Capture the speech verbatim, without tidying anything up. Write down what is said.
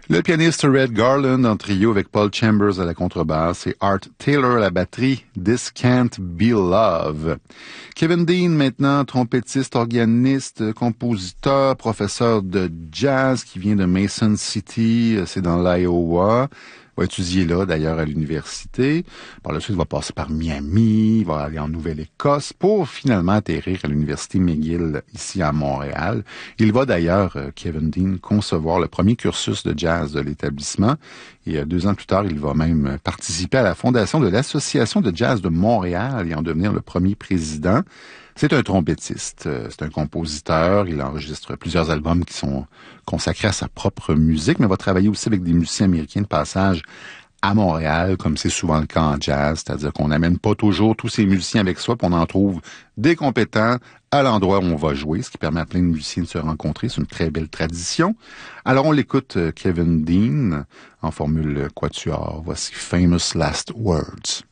Le pianiste Red Garland en trio avec Paul Chambers à la contrebasse et Art Taylor à la batterie, This Can't Be Love. Kevin Dean maintenant, trompettiste, organiste, compositeur, professeur de jazz qui vient de Mason City, c'est dans l'Iowa. Il va étudier là, d'ailleurs, à l'université. Par la suite, il va passer par Miami, il va aller en Nouvelle-Écosse pour finalement atterrir à l'université McGill, ici à Montréal. Il va d'ailleurs, Kevin Dean, concevoir le premier cursus de jazz de l'établissement. Et deux ans plus tard, il va même participer à la fondation de l'Association de jazz de Montréal et en devenir le premier président. C'est un trompettiste, c'est un compositeur, il enregistre plusieurs albums qui sont consacrés à sa propre musique, mais va travailler aussi avec des musiciens américains de passage à Montréal, comme c'est souvent le cas en jazz, c'est-à-dire qu'on n'amène pas toujours tous ces musiciens avec soi, puis on en trouve des compétents à l'endroit où on va jouer, ce qui permet à plein de musiciens de se rencontrer. C'est une très belle tradition. Alors on l'écoute, Kevin Dean, en formule quatuor. Voici Famous Last Words.